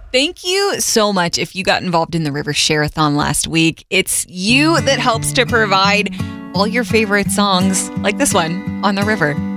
Thank you so much if you got involved in the River Share-a-thon last week. It's you that helps to provide all your favorite songs, like this one, on the river.